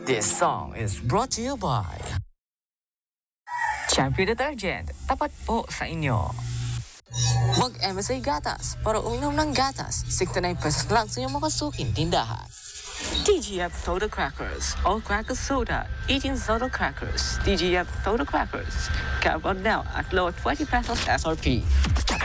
This song is brought to you by Champion Detergent. Tapat po sa inyo. Mag-MSA Gatas para uminom ng gatas. 69 pesos lang sa iyong makasuking tindahan. TGF Total Crackers. All crackers soda. Eating Total Crackers. TGF Total Crackers. Cap on now at low 20 pesos SRP.